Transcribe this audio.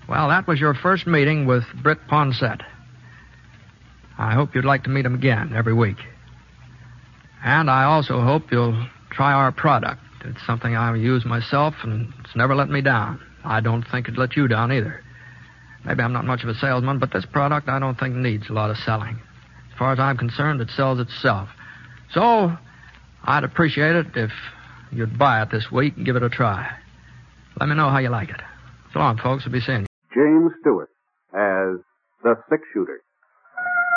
Well, that was your first meeting with Britt Ponsett. I hope you'd like to meet him again every week. And I also hope you'll try our product. It's something I use myself, and it's never let me down. I don't think it'd let you down either. Maybe I'm not much of a salesman, but this product I don't think needs a lot of selling. As far as I'm concerned, it sells itself. So, I'd appreciate it if you'd buy it this week and give it a try. Let me know how you like it. So long, folks. We'll be seeing you. James Stewart as the six-shooter.